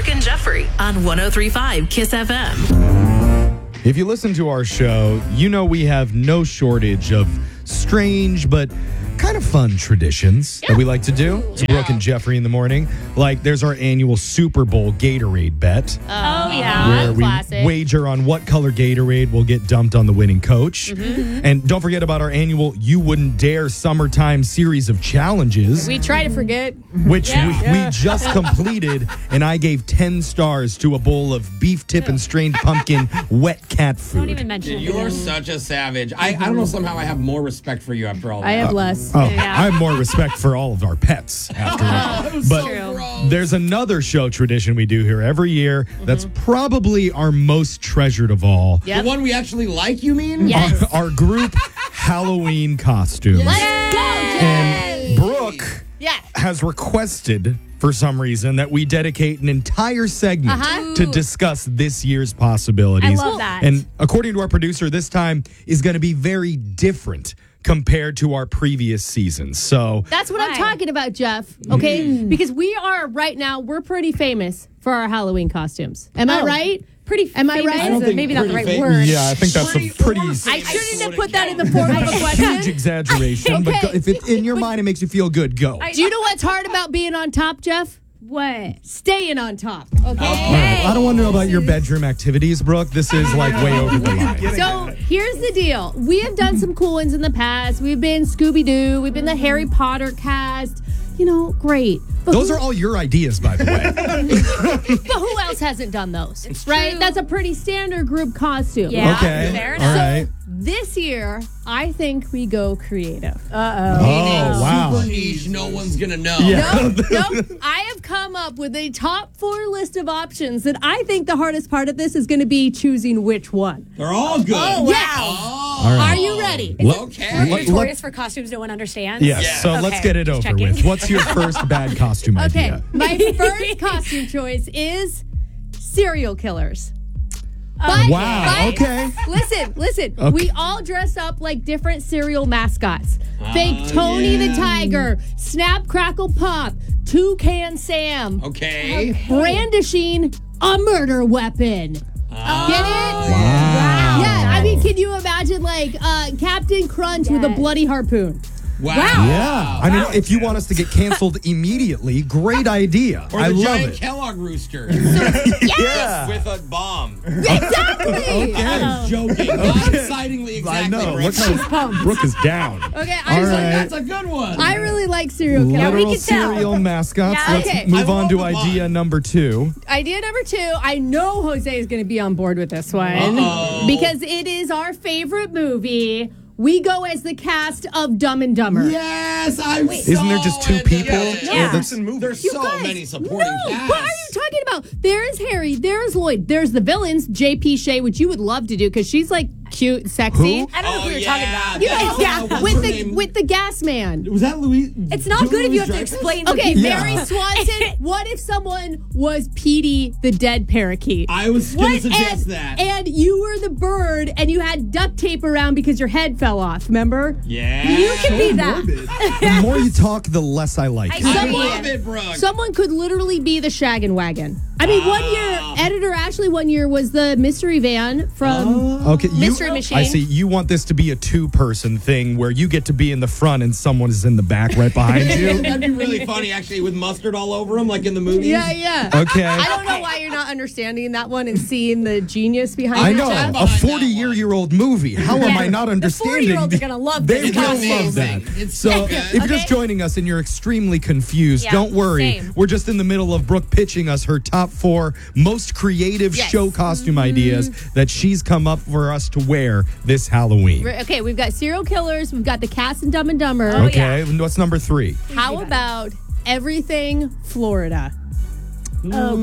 Brooke and Jeffrey on 103.5 Kiss FM. If you listen to our show, you know we have no shortage of strange but kind of fun traditions that we like to do. It's Brooke and Jeffrey in the morning. Like, there's our annual Super Bowl Gatorade bet. Oh, yeah. Where we Classic. wager on what color Gatorade will get dumped on the winning coach. And don't forget about our annual You Wouldn't Dare Summertime series of challenges, We try to forget. which we just completed, and I gave 10 stars to a bowl of beef tip and strained pumpkin wet cat food. Don't even mention it. You're such a savage. I don't know, somehow I have more respect for you after all that. I have less. Oh, I have more respect for all of our pets after all. But true. there's another show tradition we do here every year that's probably our most treasured of all. Yep. The one we actually like, you mean? Yes. Our group Halloween costumes. Let's go, And Brooke Yeah. has requested, for some reason, that we dedicate an entire segment to discuss this year's possibilities. I love that. And according to our producer, this time is going to be very different compared to our previous seasons. So That's what I'm talking about, Jeff. Okay? Because we are right now, we're pretty famous for our Halloween costumes. Am I right? Pretty Am I right? famous I don't is think maybe not the right pretty word. yeah, I think that's a pretty I shouldn't have put that in the form of a huge question. exaggeration. But Okay. if it's in your mind, it makes you feel good, go. Do you know what's hard about being on top, Jeff? What? Staying on top. Okay? All right. I don't want to know about your bedroom activities, Brooke. This is like way over the line. So here's the deal. We have done some cool ones in the past. We've been Scooby-Doo. We've been the Harry Potter cast. You know, great. But Those are all your ideas, by the way. But who else hasn't done those? Right? true. That's a pretty standard group costume. Yeah. Okay. Fair All enough. right. This year, I think we go creative. Oh, wow. Super niche, no one's gonna know. Yeah. No, I have come up with a top 4 list of options that I think the hardest part of this is going to be choosing which one. They're all good. Oh, Yes. wow. All right. Are you ready? Okay. Notorious for costumes no one understands. Yes, so let's Okay, get it just over checking. with. What's your first bad costume Okay, idea? my first costume choice is serial killers. But, Wow, okay. Listen. Okay. We all dress up like different cereal mascots. Fake Tony the Tiger, Snap Crackle Pop, Toucan Sam, Okay. brandishing a murder weapon. Get it? Wow. Yeah, I mean, can you imagine like Captain Crunch with a bloody harpoon? Wow. Yeah. I mean, if you want us to get canceled immediately, great idea. Or I the love giant it. Kellogg rooster. Yeah. With a bomb. Exactly. I was joking. Not excitingly I exactly. know. Brooke. Look how Brooke is down. Okay, All right. That's a good one. I really like serial killers. Literal can tell. cereal mascots. Yeah. Let's Okay. move I on love to the idea fun. number 2. Idea number 2, I know Jose is going to be on board with this one Uh-oh. because it is our favorite movie. We go as the cast of Dumb and Dumber. Yes, I'm Isn't there just 2 people? Yeah. There's You so guys, many supporting no, casts. what are you talking about? There is Harry, there is Lloyd, there's the villains, JP Shea, which you would love to do because she's like cute and sexy. Who? I don't know who you're yeah. talking about. You guys, Yeah. What's with her the name? with the gas man. Was that Louise? It's not good if you have to explain the Okay, people. Yeah. Mary Swanson. What if someone was Petey the dead parakeet? I was going to suggest and, that. And you were the bird, and you had duct tape around because your head fell off. Remember? Yeah. You can be that. The more you talk, the less I like you. I love it, Brooke. Someone could literally be the Shaggin' Wagon. I mean, one year, editor Ashley one year was the mystery van from Okay, Mystery Machine. I see. You want this to be a 2-person thing where you get to be in the front and someone is in the back right behind you. That'd be really funny, actually, with mustard all over him, like in the movies. Yeah. Okay. I don't know why you're not understanding that one and seeing the genius behind I it. know. Jeff. A behind that 40-year-old movie. How am I not understanding? 40-year-olds are gonna love They this will costume. love that. It's So so good. if you're just joining us and you're extremely confused, Yeah, don't worry. same. We're just in the middle of Brooke pitching us her top 4 most creative show costume ideas that she's come up for us to wear this Halloween. Okay, we've got serial killers. We've got the cast in Dumb and Dumber. Okay, what's number 3? How about everything Florida? Okay. All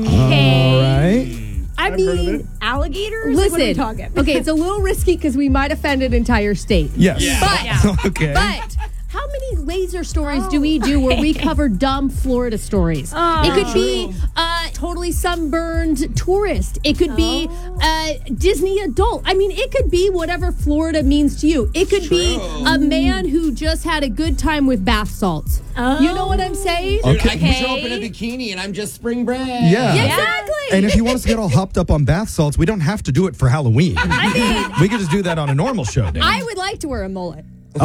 right. I mean, Alligators? Like, what are we listen. talking? Okay, it's a little risky because we might offend an entire state. Yes. Yeah. Okay. But how many laser stories do we do where we cover dumb Florida stories? It could be totally sunburned tourist. It could be a Disney adult. I mean, it could be whatever Florida means to you. It could be a man who just had a good time with bath salts. You know what I'm saying? Dude, Okay. I can show up in a bikini and I'm just spring bread. Yeah. Exactly. And if you want us to get all hopped up on bath salts, we don't have to do it for Halloween. We could just do that on a normal show day. I would like to wear a mullet.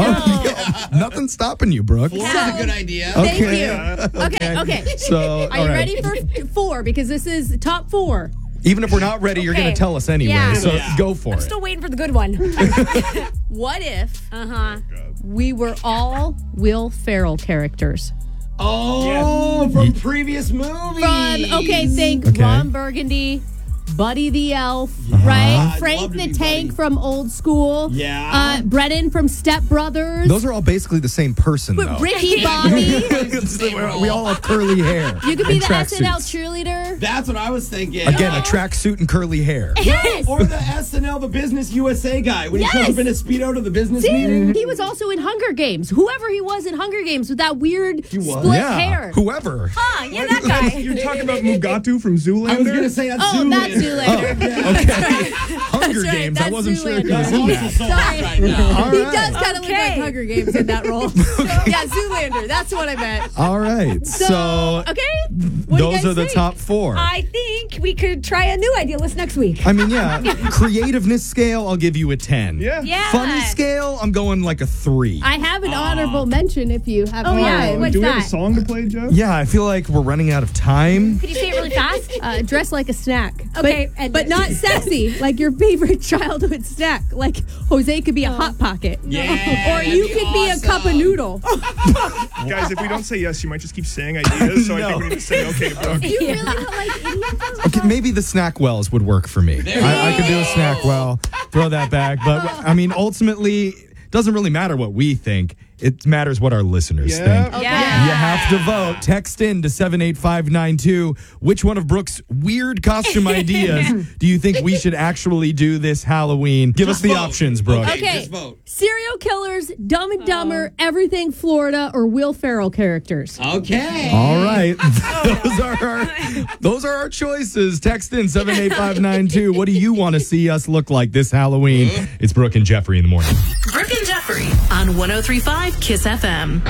Nothing's stopping you, Brooke. That's a good idea. Thank Okay. you. Okay. So, Are you ready for 4? Because this is top 4. Even if we're not ready, you're going to tell us anyway. Yeah. So go for it. Still waiting for the good one. What if we were all Will Ferrell characters? Oh, from previous movies. Think Okay. Ron Burgundy, Buddy the Elf, Uh-huh. right? I'd Frank love to the be Tank Buddy. from Old School. Yeah. Brennan from Step Brothers. Those are all basically the same person, though. Ricky Bobby. We all have curly hair. You could be and the SNL tracksuits. cheerleader. That's what I was thinking. Again, a tracksuit and curly hair. Yes. Or the SNL, the Business USA guy, when he shows Yes. up in a Speedo to the business meeting. He was also in Hunger Games. Whoever he was in Hunger Games with that weird split Yeah, hair. whoever. Yeah, that guy. You're talking about Mugatu from Zoolander? I was going to say that's Oh, Zoolander. that's Zoolander. Okay. Hunger right, Games. I that's wasn't sure if he Zoolander. was in Also that. sold out Sorry. right now. All He right. does kind of look like Okay. Hunger Games in that role. Yeah, Zoolander. That's what I meant. All right. So, Okay. What do you those guys are the think? top 4. I think we could try a new idea list next week. I mean, yeah. Creativeness scale, I'll give you a 10. Yeah. Yeah. Funny scale, I'm going like a 3. I have an honorable mention if you have time. yeah. What's Do we have a that? song to play, Jeff? Yeah, I feel like we're running out of time. Could you say it really fast? Dress like a snack. Okay, But, and- but not sexy, like your favorite childhood snack. Like Jose could be a Hot Pocket. Yeah, Or you that'd be could be a cup of awesome. noodle. Guys, if we don't say yes, you might just keep saying ideas, so I think we need to say okay, Brooke. You really don't like idiots? Okay, maybe the snack wells would work for me. I could do a snack well, throw that back. But I mean, ultimately, it doesn't really matter what we think. It matters what our listeners think. Yeah. You have to vote. Text in to 78592. Which one of Brooke's weird costume ideas do you think we should actually do this Halloween? Give us the vote. options, Brooke. Okay. Just vote. Serial killers, Dumb and Dumber, Everything Florida, or Will Ferrell characters. Okay. All right. Those are our choices. Text in 78592. What do you want to see us look like this Halloween? It's Brooke and Jeffrey in the morning. Brooke and Jeffrey on 103.5 Kiss FM.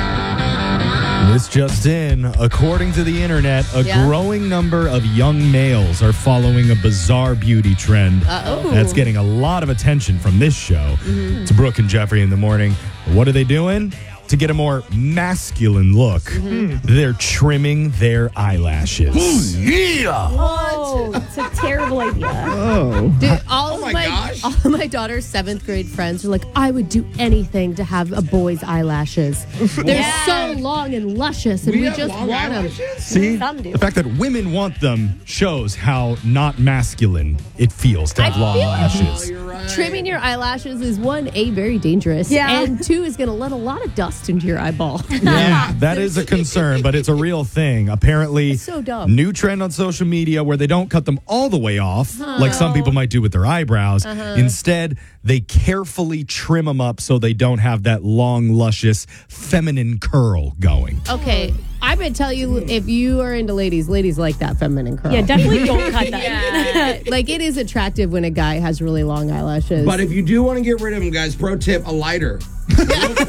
This just in, according to the internet, a growing number of young males are following a bizarre beauty trend that's getting a lot of attention from this show. It's Brooke and Jeffrey in the morning. What are they doing? To get a more masculine look, they're trimming their eyelashes. Oh, it's a terrible idea. Dude, all my of gosh. all of my daughter's 7th grade friends are like, I would do anything to have a boy's eyelashes. They're so long and luscious, and we have just long want them. eyelashes? See, Some do. the fact that women want them shows how not masculine it feels to have long feel like- lashes. You're right. Trimming your eyelashes is 1, A, very dangerous, Yeah. and 2, is going to let a lot of dust into your eyeball. Yeah, that is a concern, but it's a real thing. Apparently, It's so dumb. new trend on social media where they don't cut them all the way off, like some people might do with their eyebrows. Instead, they carefully trim them up so they don't have that long, luscious, feminine curl going. Okay, I'm going to tell you, if you are into ladies like that feminine curl. Yeah, definitely don't cut that. Like, it is attractive when a guy has really long eyelashes. But if you do want to get rid of them, guys, pro tip, a lighter. Real quick.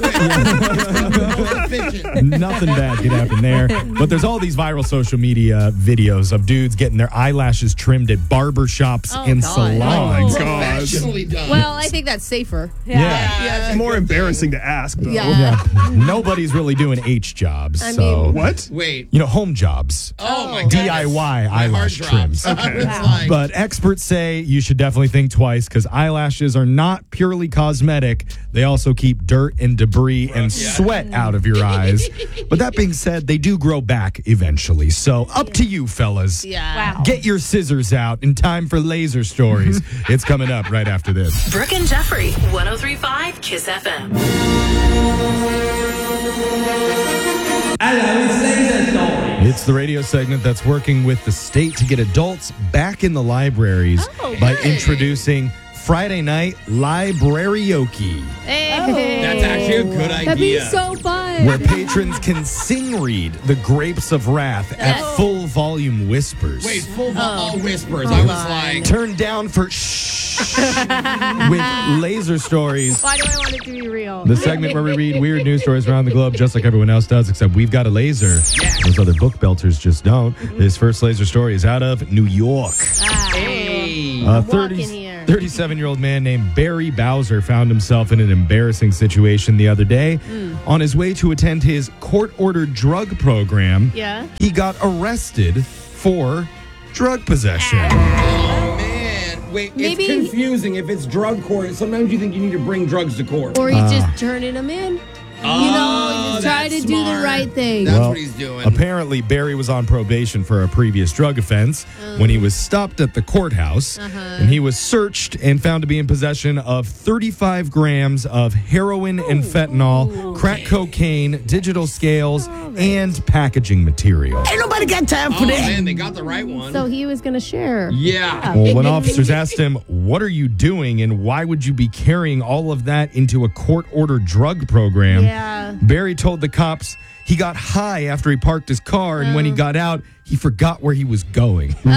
Efficient. Nothing bad could happen there. But there's all these viral social media videos of dudes getting their eyelashes trimmed at barber shops and God. salons. Professionally done. Well, I think that's safer. Yeah. It's more embarrassing to ask, though. Yeah. Nobody's really doing H jobs. I so, mean- What? Wait. you know, home jobs. Oh, my God. DIY eyelash trims. But experts say you should definitely think twice because eyelashes are not purely cosmetic. They also keep dirt and debris and sweat out of your eyes. But that being said, they do grow back eventually. So up to you, fellas. Yeah. Wow. Get your scissors out in time for laser stories. It's coming up right after this. Brooke and Jeffrey 103.5 Kiss FM. It's the radio segment that's working with the state to get adults back in the libraries by introducing Friday Night Librarioke. Hey. That's actually a good idea. That'd be so fun. where patrons can sing read The Grapes of Wrath at full volume whispers. Wait, all whispers. I was like, Turned down for shh with laser stories. Why do I want it to be real? The segment where we read weird news stories around the globe just like everyone else does, except we've got a laser. Those other book belters just don't. This first laser story is out of New York. hey. A walking here. 37-year-old man named Barry Bowser found himself in an embarrassing situation the other day. On his way to attend his court-ordered drug program, Yeah. he got arrested for drug possession. Oh, man. Wait, Maybe- it's confusing if it's drug court. Sometimes you think you need to bring drugs to court. Or he's just turning them in. He's trying to that's do the smart. right thing. That's Well, what he's doing. Apparently, Barry was on probation for a previous drug offense when he was stopped at the courthouse, and he was searched and found to be in possession of 35 grams of heroin and fentanyl, crack cocaine, digital scales, and packaging material. Oh, man, they got the right one. So he was going to share. yeah. Well, when officers asked him, "What are you doing and why would you be carrying all of that into a court-ordered drug program?" Yeah. Barry told the cops he got high after he parked his car, and when he got out, he forgot where he was going. Dang.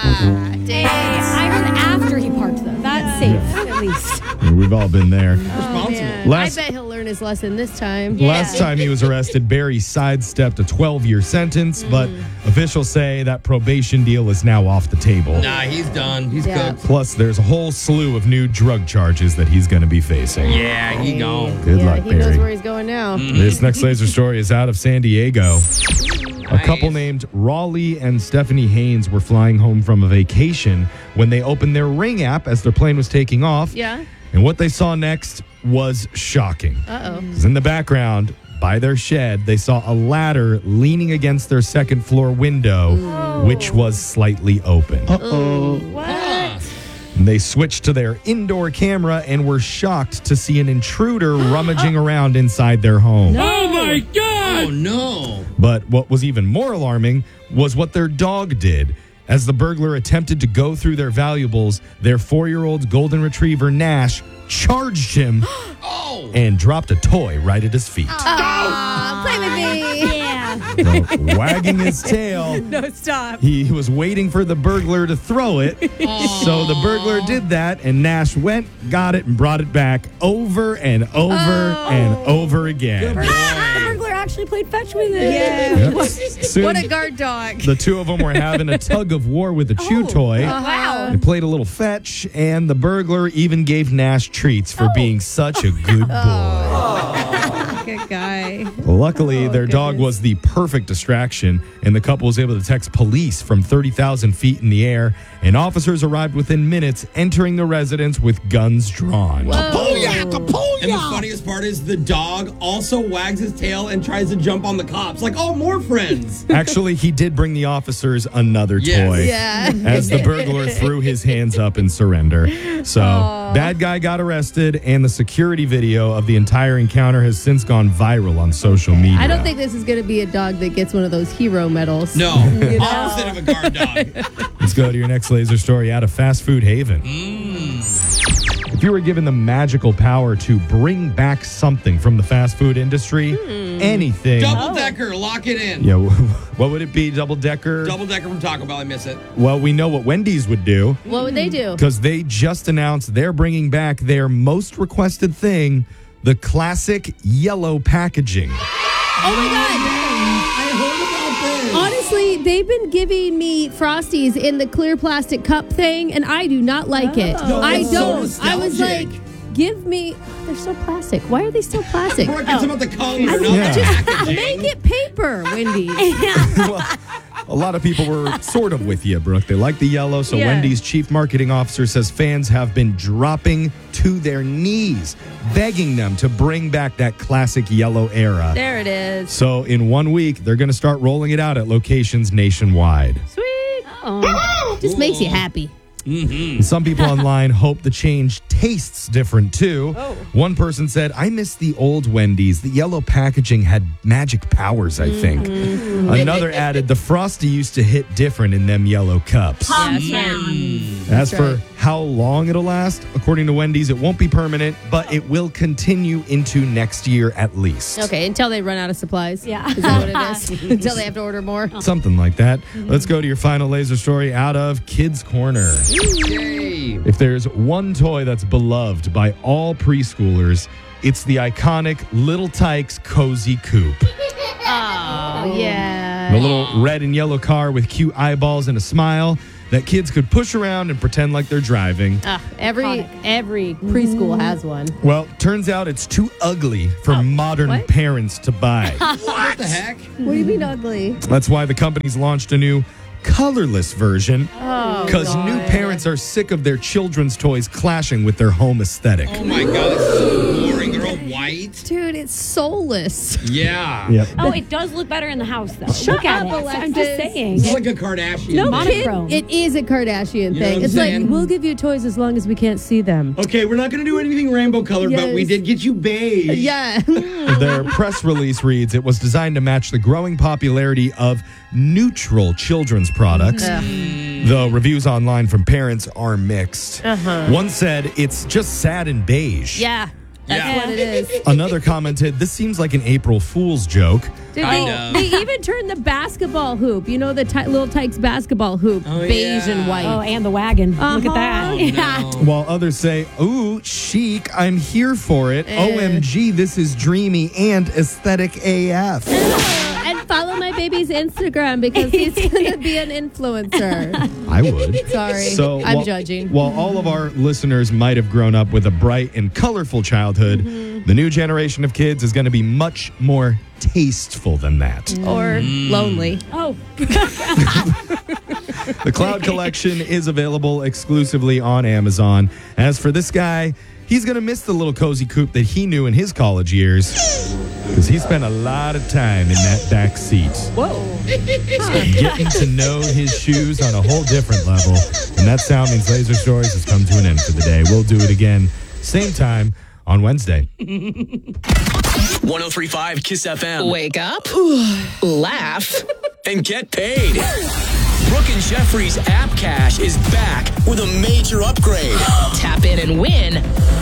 I heard after he parked them. That's safe, at least. We've all been there. Responsible. Man, Last- I bet he'll learn his lesson this time. Last time he was arrested, Barry sidestepped a 12-year sentence, but officials say that probation deal is now off the table. Nah, he's done. He's Yeah. cooked. Plus, there's a whole slew of new drug charges that he's going to be facing. Yeah, he gone. Good Yeah, luck, he knows Barry. where he's going now. This next laser story is out of San Diego. A couple Nice. named Raleigh and Stephanie Haynes were flying home from a vacation when they opened their Ring app as their plane was taking off. Yeah. And what they saw next was shocking. Uh-oh. 'Cause in the background, by their shed, they saw a ladder leaning against their second floor window, which was slightly open. Huh. They switched to their indoor camera and were shocked to see an intruder rummaging around inside their home. Oh, no. But what was even more alarming was what their dog did. As the burglar attempted to go through their valuables, their 4-year-old golden retriever, Nash, charged him Oh. and dropped a toy right at his feet. Play with me. Yeah. So, wagging his tail, No, stop. he was waiting for the burglar to throw it. So the burglar did that, and Nash went, got it, and brought it back over and over and over again. The burglar actually played fetch with it. Yep. Soon, What a guard dog. the two of them were having a tug of war with a chew toy. Wow. They played a little fetch, and the burglar even gave Nash treats for being such a good boy. Good guy. Luckily, their dog was the perfect distraction, and the couple was able to text police from 30,000 feet in the air, and officers arrived within minutes, entering the residence with guns drawn. And the funniest part is the dog also wags his tail and tries to jump on the cops. Like, oh, more friends. Actually, he did bring the officers another Yes. toy. Yeah. As the burglar threw his hands up in surrender. So, bad guy got arrested, and the security video of the entire encounter has since gone viral on social media. I don't think this is going to be a dog that gets one of those hero medals. No, opposite of a guard dog. Let's go to your next laser story out of Fast Food Haven. If you were given the magical power to bring back something from the fast food industry, anything. Double decker, lock it in. Yeah, what would it be? Double decker? Double decker from Taco Bell, I miss it. Well, we know what Wendy's would do What would they do? because they just announced they're bringing back their most requested thing, the classic yellow packaging. Oh my God. I heard about this. Honestly, they've been giving me Frosties in the clear plastic cup thing, and I do not like it. No, I it's so don't. I was like, nostalgic. give me. They're so plastic. Why are they still plastic? Brooke, it's about the color, not Yeah. the Just packaging. make it paper, Wendy's. Well, a lot of people were sort of with you, Brooke. They like the yellow, so Yeah. Wendy's chief marketing officer says fans have been dropping to their knees, begging them to bring back that classic yellow era. There it is. So in 1 week, they're going to start rolling it out at locations nationwide. Sweet. Oh. Just makes you happy. And some people online hope the change tastes different too. One person said, I miss the old Wendy's. The yellow packaging had magic powers, I think. Another added, the Frosty used to hit different in them yellow cups. As for how long it'll last, according to Wendy's, it won't be permanent, but it will continue into next year at least. Okay, until they run out of supplies. Yeah. Is that what it is? Until they have to order more. Something like that. Let's go to your final laser story out of Kids Corner. If there's one toy that's beloved by all preschoolers, it's the iconic Little Tikes Cozy Coupe. Oh, yeah. The little red and yellow car with cute eyeballs and a smile that kids could push around and pretend like they're driving. Every preschool has one. Well, turns out it's too ugly for modern parents to buy. What the heck? What do you mean ugly? That's why the company's launched a new colorless version. Because new parents are sick of their children's toys clashing with their home aesthetic. Oh my God, it's so boring. They're all white. Dude, it's soulless. Yeah. Yep. Oh, it does look better in the house, though. Shut Look at up, it. I'm just Alexis. saying. It's like a Kardashian. No kid, Monochrome. it is a Kardashian You know thing. what I'm It's saying? like, we'll give you toys as long as we can't see them. Okay, we're not going to do anything rainbow colored, but we Yes. did get you beige. Yeah. Their press release reads, it was designed to match the growing popularity of neutral children's products. Though reviews online from parents are mixed. One said, it's just sad and beige. Yeah. That's Yeah. what it is. Another commented, this seems like an April Fool's joke. Dude, Kind of. they even turned the basketball hoop. You know, the Little Tikes basketball hoop. Beige and white. Oh, and the wagon. Look at that. Yeah. While others say, ooh, chic, I'm here for it. OMG, this is dreamy and aesthetic AF. And follow my baby's Instagram because he's going to be an influencer. I would. Sorry. So I'm while- judging. While all of our listeners might have grown up with a bright and colorful childhood, the new generation of kids is going to be much more tasteful than that. Or lonely. Oh, The Cloud Collection is available exclusively on Amazon. As for this guy, he's going to miss the little cozy coupe that he knew in his college years because he spent a lot of time in that back seat. Getting to know his shoes on a whole different level. And that sound means Laser Stories has come to an end for the day. We'll do it again, same time on Wednesday. 103.5 Kiss FM. Wake up, laugh, And get paid. Brooke and Jeffrey's App Cash is back with a major upgrade. tap in and win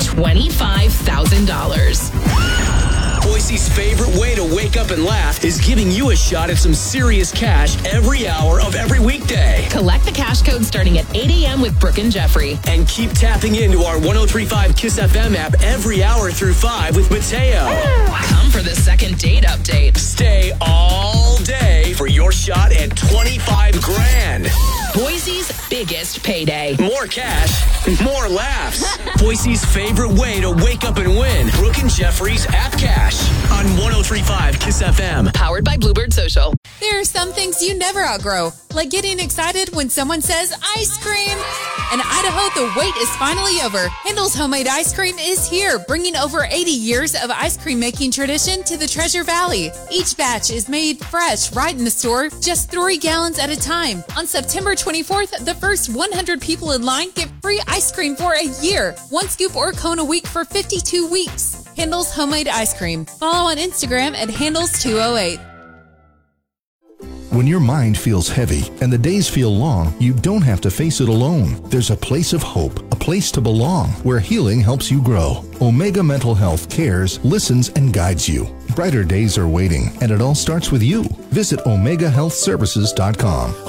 $25,000. Boise's favorite way to wake up and laugh is giving you a shot at some serious cash every hour of every weekday. Collect the cash code starting at 8 a.m. with Brooke and Jeffrey. And keep tapping into our 103.5 Kiss FM app every hour through 5 with Mateo. Come for the second date update. Stay all day for your shot at 25 grand. Boise's biggest payday. More cash, more laughs. Boise's favorite way to wake up and win. Brooke and Jeffrey's App Cash on 103.5 Kiss FM. Powered by Bluebird Social. There are some things you never outgrow, like getting excited when someone says ice cream. In Idaho, the wait is finally over. Handel's Homemade Ice Cream is here, bringing over 80 years of ice cream making tradition to the Treasure Valley. Each batch is made fresh right in the store, just 3 gallons at a time. On September 24th, the first 100 people in line get free ice cream for a year. 1 scoop or cone a week for 52 weeks. Handel's Homemade Ice Cream. Follow on Instagram at Handles208. When your mind feels heavy and the days feel long, you don't have to face it alone. There's a place of hope, a place to belong, where healing helps you grow. Omega Mental Health cares, listens, and guides you. Brighter days are waiting, and it all starts with you. Visit OmegaHealthServices.com.